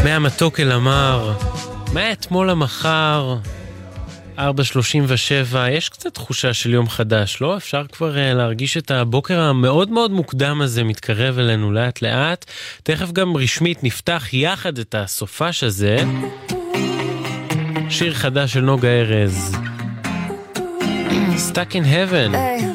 מהמתוק אל המר, מאתמול למחר, 4:37, יש קצת תחושה של יום חדש, לא? אפשר כבר להרגיש את הבוקר המאוד מאוד מוקדם הזה מתקרב אלינו לאט לאט. תכף גם רשמית נפתח יחד את הסופש הזה. שיר חדש של נוגה ארז, Stuck in Heaven.